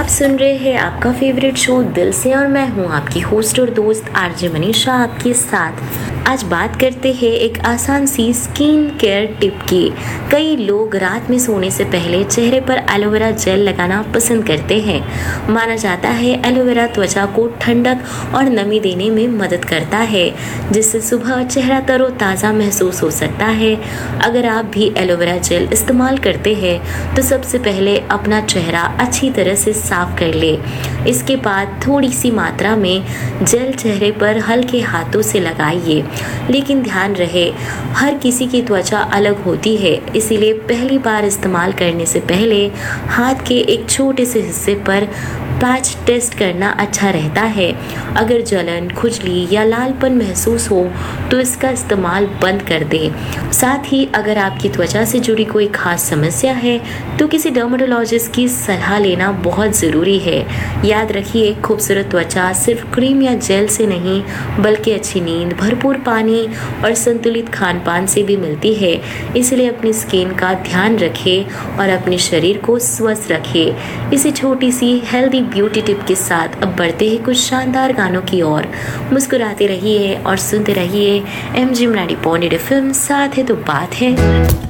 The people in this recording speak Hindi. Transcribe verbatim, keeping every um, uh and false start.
सुन रहे हैं आपका फेवरेट शो दिल से और मैं हूं आपकी होस्ट और दोस्त आरजे मनीषा आपके साथ। आज बात करते हैं एक आसान सी स्किन केयर टिप की। कई लोग रात में सोने से पहले चेहरे पर एलोवेरा जेल लगाना पसंद करते हैं। माना जाता है एलोवेरा त्वचा को ठंडक और नमी देने में मदद करता है, जिससे सुबह चेहरा तरोताज़ा महसूस हो सकता है। अगर आप भी एलोवेरा जेल इस्तेमाल करते हैं तो सबसे पहले अपना चेहरा अच्छी तरह से साफ कर ले। इसके बाद थोड़ी सी मात्रा में जेल चेहरे पर हल्के हाथों से लगाइए, लेकिन ध्यान रहे हर किसी की त्वचा अलग होती है, इसीलिए पहली बार इस्तेमाल करने से पहले हाथ के एक छोटे से हिस्से पर पैच टेस्ट करना अच्छा रहता है। अगर जलन, खुजली या लालपन महसूस हो तो इसका इस्तेमाल बंद कर दें। साथ ही अगर आपकी त्वचा से जुड़ी कोई खास समस्या है तो किसी डर्मेटोलॉजिस्ट की सलाह लेना बहुत ज़रूरी है। याद रखिए, खूबसूरत त्वचा सिर्फ क्रीम या जेल से नहीं बल्कि अच्छी नींद, भरपूर पानी और संतुलित खान पान से भी मिलती है। इसलिए अपनी स्किन का ध्यान रखें और अपने शरीर को स्वस्थ रखें। इसी छोटी सी हेल्दी ब्यूटी टिप के साथ अब बढ़ते हैं कुछ शानदार गानों की ओर। मुस्कुराते रहिए और सुनते रहिए M G ninety point eight F M. साथ है तो बात है।